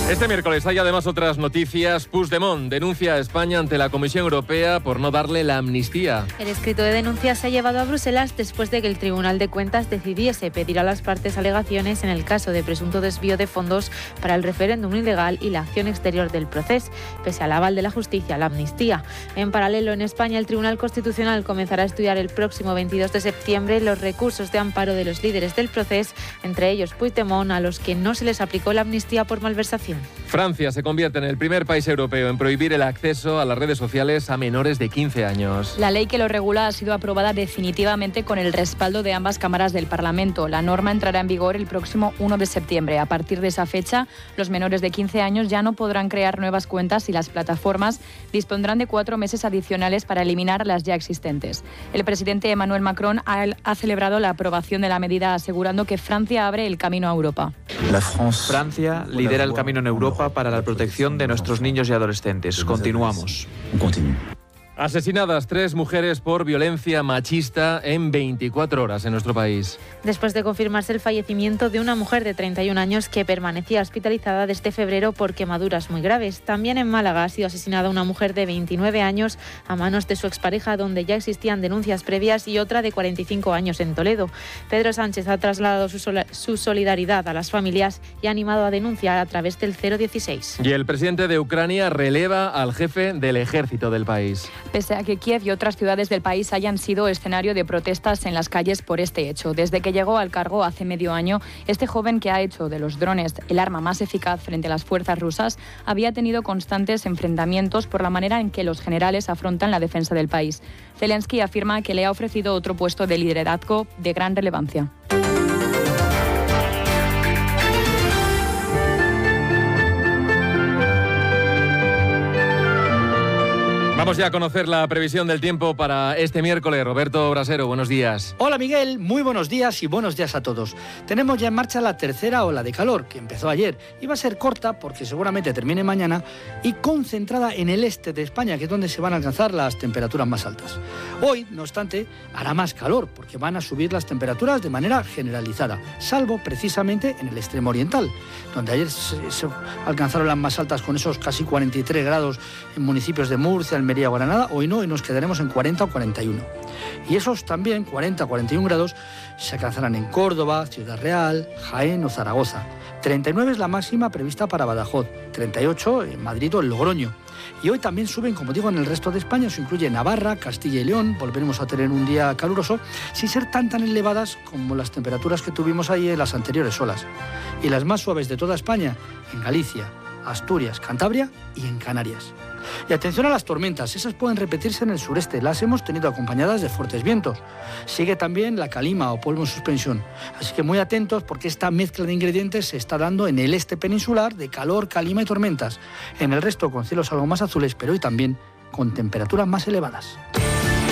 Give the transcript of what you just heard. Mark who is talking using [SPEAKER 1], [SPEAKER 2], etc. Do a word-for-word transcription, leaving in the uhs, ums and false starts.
[SPEAKER 1] Este miércoles hay además otras noticias. Puigdemont denuncia a España ante la Comisión Europea por no darle la amnistía.
[SPEAKER 2] El escrito de denuncia se ha llevado a Bruselas después de que el Tribunal de Cuentas decidiese pedir a las partes alegaciones en el caso de presunto desvío de fondos para el referéndum ilegal y la acción exterior del proceso, pese al aval de la justicia a la amnistía. En paralelo, en España, el Tribunal Constitucional comenzará a estudiar el próximo veintidós de septiembre los recursos de amparo de los líderes del proceso, entre ellos Puigdemont, a los que no se les aplicó la amnistía por malversación.
[SPEAKER 1] Francia se convierte en el primer país europeo en prohibir el acceso a las redes sociales a menores de quince años.
[SPEAKER 3] La ley que lo regula ha sido aprobada definitivamente con el respaldo de ambas cámaras del Parlamento. La norma entrará en vigor el próximo primero de septiembre. A partir de esa fecha, los menores de quince años ya no podrán crear nuevas cuentas y las plataformas dispondrán de cuatro meses adicionales para eliminar las ya existentes. El presidente Emmanuel Macron ha, ha celebrado la aprobación de la medida, asegurando que Francia abre el camino a Europa.
[SPEAKER 4] Francia lidera el camino en Europa para la protección de nuestros niños y adolescentes. Continuamos.
[SPEAKER 1] Asesinadas tres mujeres por violencia machista en veinticuatro horas en nuestro país.
[SPEAKER 2] Después de confirmarse el fallecimiento de una mujer de treinta y un años que permanecía hospitalizada desde febrero por quemaduras muy graves. También en Málaga ha sido asesinada una mujer de veintinueve años a manos de su expareja, donde ya existían denuncias previas, y otra de cuarenta y cinco años en Toledo. Pedro Sánchez ha trasladado su, sol- su solidaridad a las familias y ha animado a denunciar a través del cero dieciséis.
[SPEAKER 1] Y el presidente de Ucrania releva al jefe del ejército del país.
[SPEAKER 3] Pese a que Kiev y otras ciudades del país hayan sido escenario de protestas en las calles por este hecho. Desde que llegó al cargo hace medio año, este joven, que ha hecho de los drones el arma más eficaz frente a las fuerzas rusas, había tenido constantes enfrentamientos por la manera en que los generales afrontan la defensa del país. Zelensky afirma que le ha ofrecido otro puesto de liderazgo de gran relevancia.
[SPEAKER 1] Vamos ya a conocer la previsión del tiempo para este miércoles. Roberto Brasero, buenos días.
[SPEAKER 5] Hola Miguel, muy buenos días y buenos días a todos. Tenemos ya en marcha la tercera ola de calor, que empezó ayer. Y va a ser corta porque seguramente termine mañana, y concentrada en el este de España, que es donde se van a alcanzar las temperaturas más altas. Hoy, no obstante, hará más calor porque van a subir las temperaturas de manera generalizada, salvo precisamente en el extremo oriental, donde ayer se, se alcanzaron las más altas con esos casi cuarenta y tres grados en municipios de Murcia, Almería o Granada. Hoy no, y nos quedaremos en cuarenta o cuarenta y uno. Y esos también, cuarenta a cuarenta y un grados, se alcanzarán en Córdoba, Ciudad Real, Jaén o Zaragoza. treinta y nueve es la máxima prevista para Badajoz, treinta y ocho en Madrid o en Logroño. Y hoy también suben, como digo, en el resto de España. Eso incluye Navarra, Castilla y León. Volveremos a tener un día caluroso, sin ser tan tan elevadas como las temperaturas que tuvimos ahí en las anteriores olas. Y las más suaves de toda España, en Galicia, Asturias, Cantabria y en Canarias. Y atención a las tormentas, esas pueden repetirse en el sureste. Las hemos tenido acompañadas de fuertes vientos. Sigue también la calima o polvo en suspensión. Así que muy atentos, porque esta mezcla de ingredientes se está dando en el este peninsular, de calor, calima y tormentas. En el resto con cielos algo más azules, pero hoy también con temperaturas más elevadas.